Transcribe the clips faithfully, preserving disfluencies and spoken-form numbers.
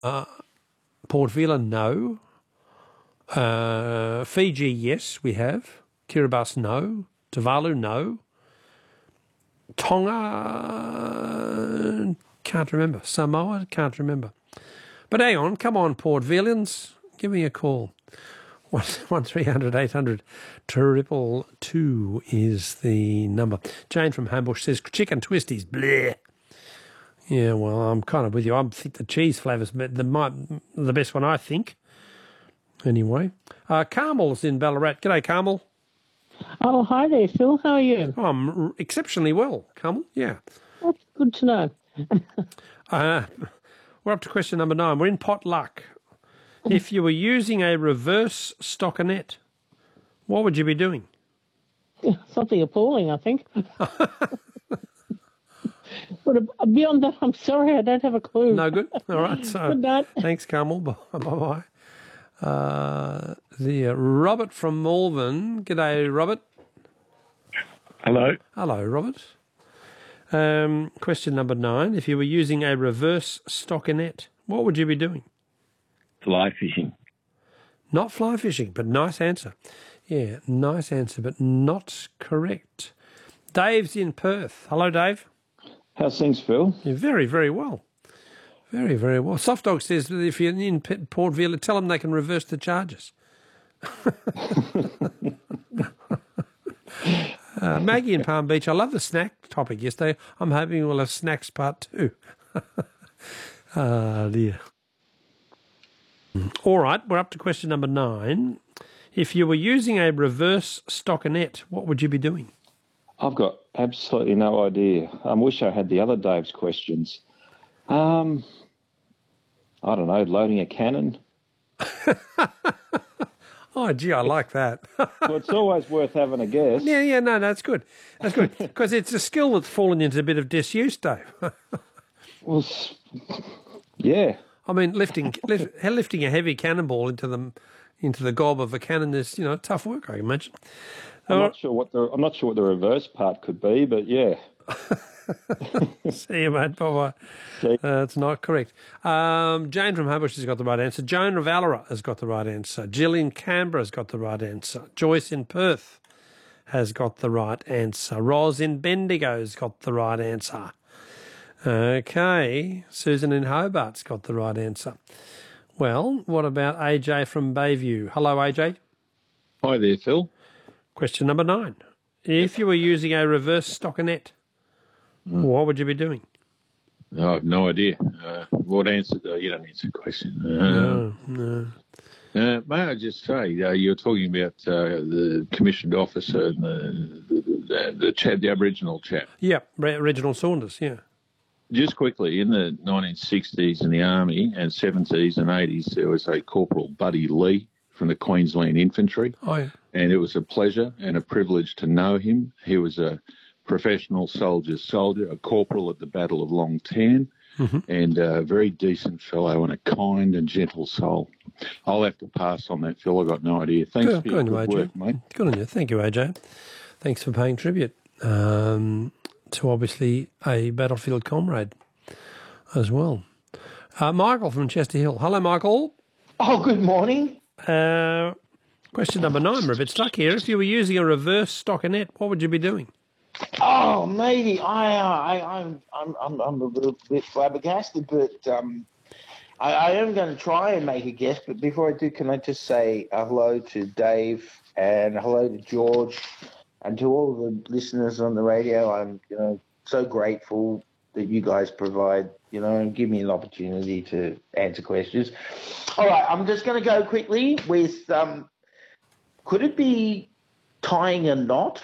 Uh, Port Vila, no. Uh, Fiji, yes, we have. Kiribati, no. Tuvalu, no. Tonga, can't remember. Samoa, can't remember. But hang on, come on, Port Villians, give me a call. One, one three hundred eight hundred triple two is the number. Jane from Hambush says chicken twisties, bleh. Yeah, well, I'm kind of with you. I think the cheese flavour's the, the best one, I think. Anyway, uh, Carmel's in Ballarat. G'day, Carmel. Oh, hi there, Phil. How are you? Oh, I'm exceptionally well, Carmel. Yeah. That's good to know. uh, we're up to question number nine. We're in pot luck. If you were using a reverse stockinette, what would you be doing? Something appalling, I think. But beyond that, I'm sorry, I don't have a clue. No good? All right. So, good night. Thanks, Carmel. Bye-bye. Uh, the uh, Robert from Malvern. G'day, Robert. Hello. Hello, Robert. Um, question number nine. If you were using a reverse stockinette, what would you be doing? Fly fishing. Not fly fishing, but nice answer. Yeah, nice answer, but not correct. Dave's in Perth. Hello, Dave. How's things, Phil? You're very, very well. Very, very well. Soft Dog says that if you're in Port Vila, tell them they can reverse the charges. uh, Maggie in Palm Beach, I love the snack topic yesterday. I'm hoping we'll have snacks part two. Ah, dear. All right, we're up to question number nine. If you were using a reverse stockinette, what would you be doing? I've got absolutely no idea. I wish I had the other Dave's questions. Um, I don't know, loading a cannon. Oh, gee, I like that. Well, it's always worth having a guess. Yeah, yeah, no, that's good. That's good. Because it's a skill that's fallen into a bit of disuse, Dave. Well, yeah. I mean, lifting lift, lifting a heavy cannonball into the into the gob of a cannon is, you know, tough work, I imagine. I'm uh, not sure what the I'm not sure what the reverse part could be, but yeah. See you, mate. Bye bye. Uh, it's not correct. Um, Jane from Hambush has got the right answer. Joan of Alara has got the right answer. Jill in Canberra has got the right answer. Joyce in Perth has got the right answer. Ros in Bendigo has got the right answer. Okay, Susan in Hobart's got the right answer. Well, what about A J from Bayview? Hello, A J. Hi there, Phil. Question number nine. If you were using a reverse stockinette, mm. what would you be doing? I have no idea. Uh, what answer? Uh, you don't answer the question. Uh, no, no. Uh, may I just say, uh, you were talking about uh, the commissioned officer and the, the, the, the, chap, the Aboriginal chap. Yeah, Reginald Saunders, yeah. Just quickly, in the nineteen sixties in the Army and seventies and eighties, there was a Corporal Buddy Lee from the Queensland Infantry. Oh, yeah. And it was a pleasure and a privilege to know him. He was a professional soldier's soldier, a corporal at the Battle of Long Tan, mm-hmm. and a very decent fellow and a kind and gentle soul. I'll have to pass on that, Phil. I've got no idea. Thanks good, for your good, good work, mate. Good on you. Thank you, A J. Thanks for paying tribute um, to obviously a battlefield comrade as well. Uh, Michael from Chester Hill. Hello, Michael. Oh, good morning. Uh, question number nine. We're a bit stuck here. If you were using a reverse stockinette, what would you be doing? Oh, maybe I, uh, I, I'm, I'm, I'm, I'm a little bit flabbergasted, but um, I, I am going to try and make a guess. But before I do, can I just say uh, hello to Dave and hello to George and to all the listeners on the radio. I'm, you know, so grateful that you guys provide, you know, and give me an opportunity to answer questions. All right, I'm just going to go quickly with, um, could it be tying a knot?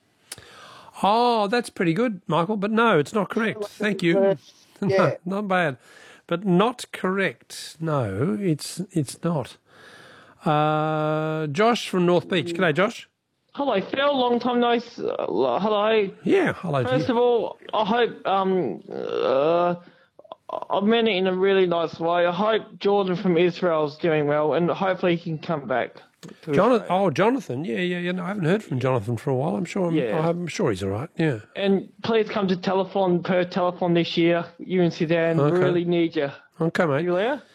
Oh, that's pretty good, Michael, but no, it's not correct. Thank you. Yeah. No, not bad, but not correct. No, it's it's not. Uh, Josh from North Beach. G'day, Josh. Hello, Phil. Long time no. Uh, hello. Yeah, hello. First of all, I hope um uh I meant it in a really nice way. I hope Jordan from Israel is doing well, and hopefully he can come back. Jonathan. Oh, Jonathan. Yeah, yeah, yeah. No, I haven't heard from Jonathan for a while. I'm sure. I'm, yeah. I'm sure he's all right. Yeah. And please come to Telethon, Perth Telethon this year. You and Sudan okay. really need you. Okay, mate. You there?